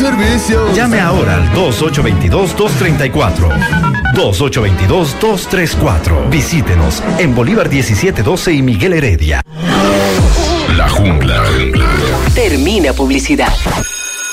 servicios. Llame ahora al 2822-234. 2822-234. Visítenos en Bolívar 1712 y Miguel Heredia. La Jungla. Termina publicidad.